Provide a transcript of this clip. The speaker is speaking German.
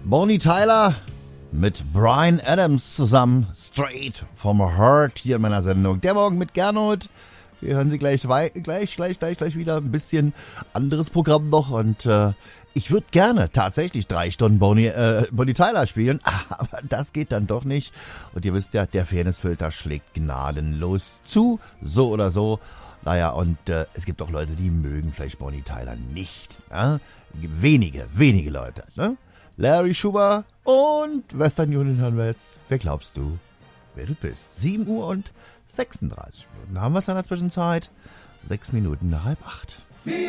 Bonnie Tyler mit Bryan Adams zusammen, Straight from a Heart, hier in meiner Sendung. Der Morgen mit Gernot. Wir hören Sie gleich wieder. Ein bisschen anderes Programm noch und ich würde gerne tatsächlich 3 Stunden Bonnie Tyler spielen, aber das geht dann doch nicht. Und ihr wisst ja, der Fairnessfilter schlägt gnadenlos zu, so oder so. Naja, und es gibt auch Leute, die mögen vielleicht Bonnie Tyler nicht. Ja? Wenige Leute. Ne? Larry Schuber und Western Union hören wir jetzt. Wer glaubst du, wer du bist? 7 Uhr und 36 Minuten. Haben wir es in der Zwischenzeit? 6 Minuten nach 7:30.